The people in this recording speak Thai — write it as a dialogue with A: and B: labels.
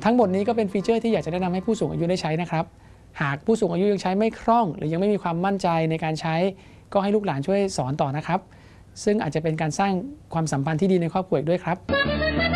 A: ทั้งหมดนี้ก็เป็นฟีเจอร์ที่อยากจะแนะนำให้ผู้สูงอายุได้ใช้นะครับหากผู้สูงอายุยังใช้ไม่คล่องหรือยังไม่มีความมั่นใจในการใช้ก็ให้ลูกหลานช่วยสอนต่อนะครับซึ่งอาจจะเป็นการสร้างความสัมพันธ์ที่ดีในครอบครัวอีกด้วยครับ